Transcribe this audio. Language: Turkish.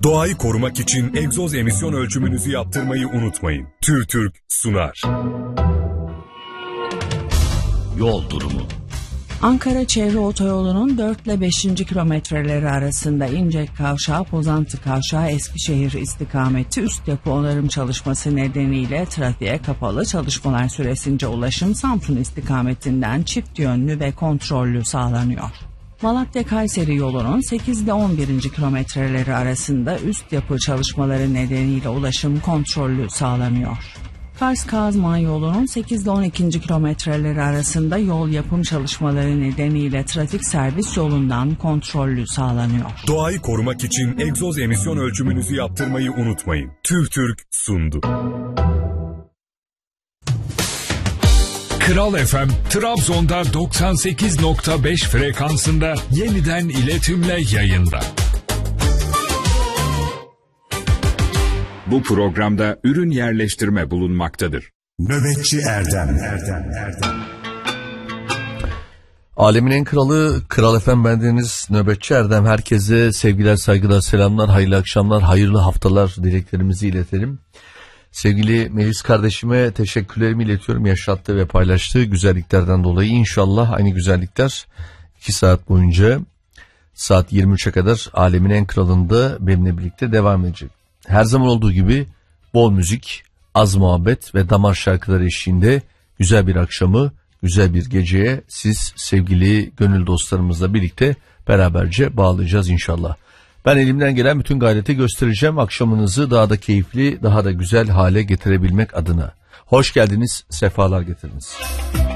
Doğayı korumak için egzoz emisyon ölçümünüzü yaptırmayı unutmayın. TÜRTÜRK sunar. Yol durumu. Ankara Çevre Otoyolu'nun 4 ile 5. kilometreleri arasında İncek Kavşağı, Pozantı Kavşağı, Eskişehir istikameti üst yapı onarım çalışması nedeniyle trafiğe kapalı. Çalışmalar süresince ulaşım Samsun istikametinden çift yönlü ve kontrollü sağlanıyor. Malatya-Kayseri yolunun 8 ile 11. kilometreleri arasında üst yapı çalışmaları nedeniyle ulaşım kontrollü sağlanıyor. Kars-Kazman yolunun 8 ile 12. kilometreleri arasında yol yapım çalışmaları nedeniyle trafik servis yolundan kontrollü sağlanıyor. Doğayı korumak için egzoz emisyon ölçümünüzü yaptırmayı unutmayın. TÜRTÜRK sundu. Kral FM, Trabzon'da 98.5 frekansında yeniden iletimle yayında. Bu programda ürün yerleştirme bulunmaktadır. Nöbetçi Erdem. Alemin en kralı, Kral FM bendeniz Nöbetçi Erdem. Herkese sevgiler, saygılar, selamlar, hayırlı akşamlar, hayırlı haftalar dileklerimizi iletelim. Sevgili Melis kardeşime teşekkürlerimi iletiyorum. Yaşattığı ve paylaştığı güzelliklerden dolayı. İnşallah aynı güzellikler 2 saat boyunca saat 23'e kadar Alemin en kralında benimle birlikte devam edecek. Her zaman olduğu gibi bol müzik, az muhabbet ve damar şarkıları eşliğinde güzel bir akşamı, güzel bir geceye siz sevgili gönül dostlarımızla birlikte beraberce bağlayacağız inşallah. Ben elimden gelen bütün gayreti göstereceğim akşamınızı daha da keyifli, daha da güzel hale getirebilmek adına. Hoş geldiniz, sefalar getirdiniz.